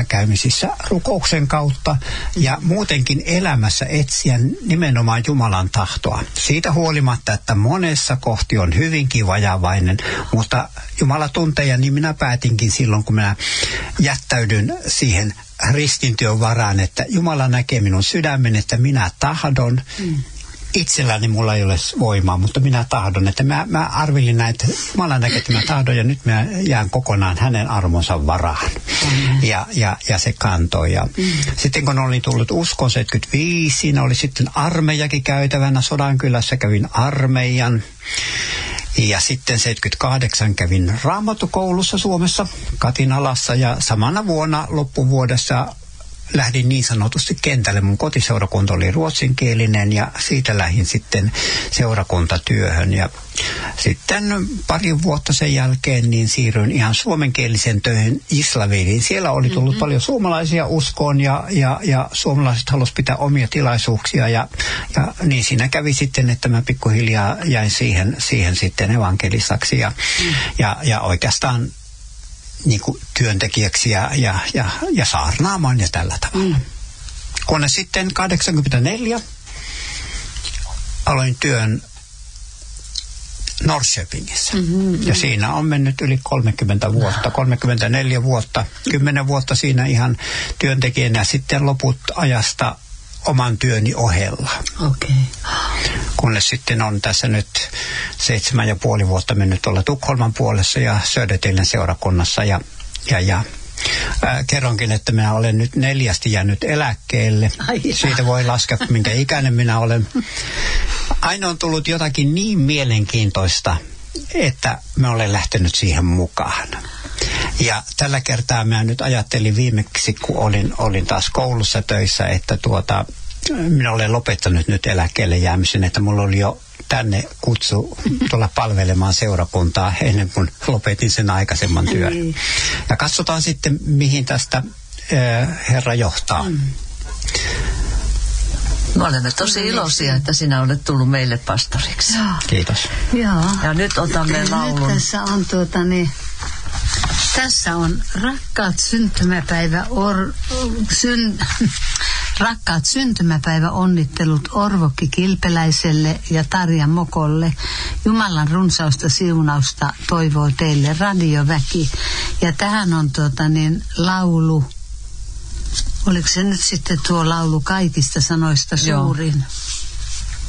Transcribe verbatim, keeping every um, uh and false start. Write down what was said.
käymisissä rukouksen kautta ja muutenkin elämässä etsiä nimenomaan Jumalan tahtoa. Siitä huolimatta, että monessa kohti on hyvinkin vajavainen, mutta Jumala tuntee ja niin minä päätinkin silloin, kun minä jättäydyn siihen ristintyön varaan, että Jumala näkee minun sydämen, että minä tahdon. Mm. Itselläni mulla ei ole voimaa, mutta minä tahdon, että mä, mä arvelin näin, että Jumala näkee, että mä tahdon ja nyt mä jään kokonaan hänen armonsa varaan. Mm. Ja, ja, ja se kantoi. Ja mm. Sitten kun olin tullut uskoon seitsemänkymmentäviisi, siinä oli sitten armeijakin käytävänä. Sodankylässä kävin armeijan. Ja sitten seitsemänkymmentäkahdeksan kävin Raamattukoulussa Suomessa Katinalassa ja samana vuonna loppuvuodessa lähdin niin sanotusti kentälle. Mun kotiseurakunta oli ruotsinkielinen ja siitä lähdin sitten seurakuntatyöhön. Ja sitten pari vuotta sen jälkeen niin siirryin ihan suomenkielisen töihin Gislavediin. Siellä oli tullut mm-hmm. paljon suomalaisia uskoon ja, ja, ja suomalaiset halusivat pitää omia tilaisuuksia. Ja, ja niin siinä kävi sitten, että mä pikkuhiljaa jäin siihen, siihen sitten evankelistaksi ja, mm. ja, ja oikeastaan niin kuin työntekijäksi ja, ja, ja, ja saarnaamaan ja tällä tavalla. Mm. Kunnes sitten kahdeksankymmentäneljä aloin työn Norrköpingissä. Mm-hmm. Ja siinä on mennyt yli kolmekymmentä vuotta, kolmekymmentäneljä vuotta, kymmenen vuotta siinä ihan työntekijänä ja sitten loput ajasta oman työni ohella. Okay. Kunnes sitten on tässä nyt seitsemän ja puoli vuotta mennyt olla Tukholman puolessa ja Södertäljen seurakunnassa ja, ja, ja ää, kerronkin, että minä olen nyt neljästi jäänyt eläkkeelle. Ai siitä voi laskea, minkä ikäinen minä olen. Aina on tullut jotakin niin mielenkiintoista, että mä olen lähtenyt siihen mukaan. Ja tällä kertaa mä nyt ajattelin viimeksi, kun olin, olin taas koulussa töissä, että tuota, minä olen lopettanut nyt eläkkeelle jäämisen, että mulla oli jo tänne kutsu tulla palvelemaan seurakuntaa ennen kuin lopetin sen aikaisemman työn. Ja katsotaan sitten, mihin tästä äh, Herra johtaa. Mm. Me olemme tosi iloisia, että sinä olet tullut meille pastoriksi. Joo. Kiitos. Joo. Ja nyt otamme laulun. Nyt tässä on tuota niin... Tässä on rakkaat syntymäpäivä or, syn, rakkaat syntymäpäivä onnittelut Orvokki Kilpeläiselle ja Tarja Mokolle. Jumalan runsausta siunausta toivoo teille radioväki. Ja tähän on tuota niin laulu. Oliko se nyt sitten tuo laulu kaikista sanoista suurin? Joo.